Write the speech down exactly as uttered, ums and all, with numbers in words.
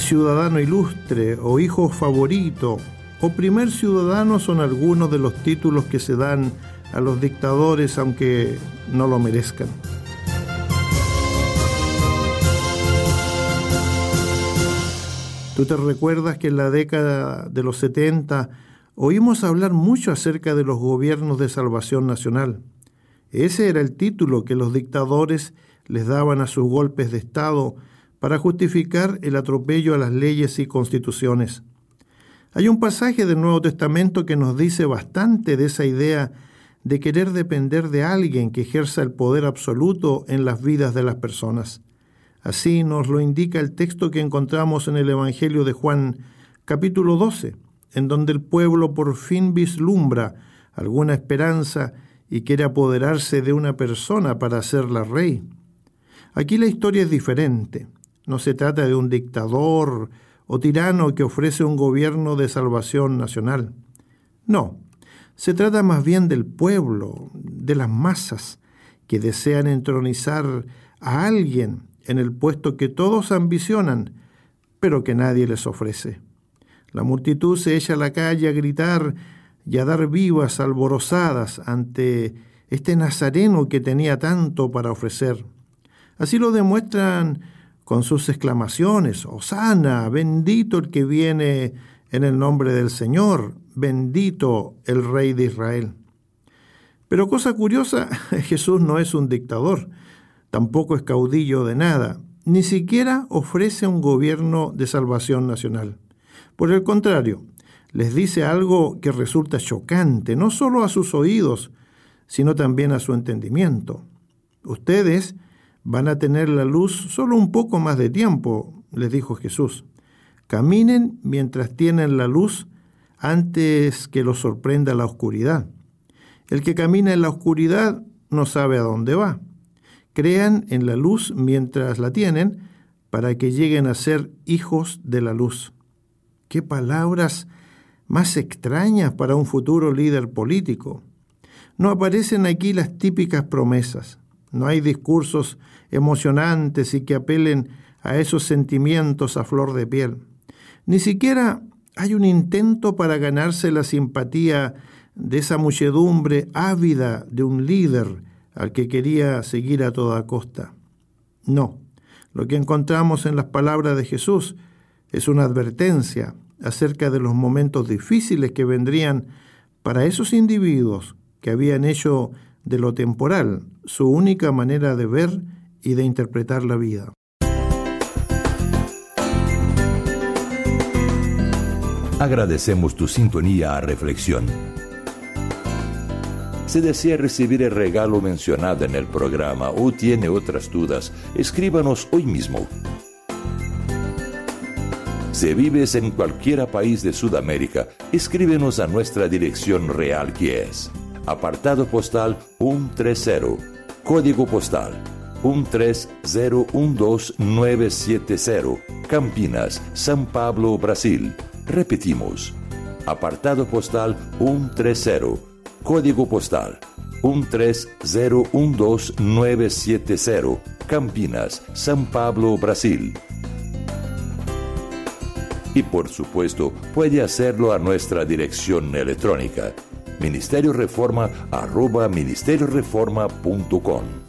ciudadano ilustre o hijo favorito o primer ciudadano son algunos de los títulos que se dan a los dictadores aunque no lo merezcan. ¿Tú te recuerdas que en la década de los setenta oímos hablar mucho acerca de los gobiernos de salvación nacional? Ese era el título que los dictadores les daban a sus golpes de Estado para justificar el atropello a las leyes y constituciones. Hay un pasaje del Nuevo Testamento que nos dice bastante de esa idea de querer depender de alguien que ejerza el poder absoluto en las vidas de las personas. Así nos lo indica el texto que encontramos en el Evangelio de Juan, capítulo doce, en donde el pueblo por fin vislumbra alguna esperanza y quiere apoderarse de una persona para hacerla rey. Aquí la historia es diferente. No se trata de un dictador o tirano que ofrece un gobierno de salvación nacional. No, se trata más bien del pueblo, de las masas, que desean entronizar a alguien en el puesto que todos ambicionan, pero que nadie les ofrece. La multitud se echa a la calle a gritar y a dar vivas alborozadas ante este nazareno que tenía tanto para ofrecer. Así lo demuestran con sus exclamaciones: «Hosana, bendito el que viene en el nombre del Señor, bendito el Rey de Israel». Pero cosa curiosa, Jesús no es un dictador, tampoco es caudillo de nada, ni siquiera ofrece un gobierno de salvación nacional. Por el contrario, les dice algo que resulta chocante, no solo a sus oídos, sino también a su entendimiento. Ustedes van a tener la luz solo un poco más de tiempo, les dijo Jesús. Caminen mientras tienen la luz antes que los sorprenda la oscuridad. El que camina en la oscuridad no sabe a dónde va. Crean en la luz mientras la tienen para que lleguen a ser hijos de la luz. ¡Qué palabras más extrañas para un futuro líder político! No aparecen aquí las típicas promesas. No hay discursos emocionantes y que apelen a esos sentimientos a flor de piel. Ni siquiera hay un intento para ganarse la simpatía de esa muchedumbre ávida de un líder al que quería seguir a toda costa. No, lo que encontramos en las palabras de Jesús es una advertencia acerca de los momentos difíciles que vendrían para esos individuos que habían hecho de lo temporal su única manera de ver y de interpretar la vida. Agradecemos tu sintonía a Reflexión. Si desea recibir el regalo mencionado en el programa o tiene otras dudas, escríbanos hoy mismo. Si vives en cualquier país de Sudamérica, escríbenos a nuestra dirección real, que es apartado postal ciento treinta, código postal uno tres cero uno dos nueve siete cero, Campinas, São Paulo, Brasil. Repetimos, apartado postal ciento treinta, código postal uno tres cero uno dos nueve siete cero, Campinas, São Paulo, Brasil. Y por supuesto, puede hacerlo a nuestra dirección electrónica, ministerio reforma arroba ministerio reforma punto com.